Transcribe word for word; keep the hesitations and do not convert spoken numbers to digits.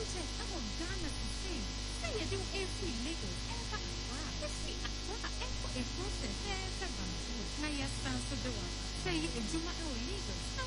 Luce, ako gana sa say. Say, yung every Lagos, ever apa. Kasi apa, eco e process, ever bangkot. Ngaya sa sa dawa. Say, Juma o Lagos.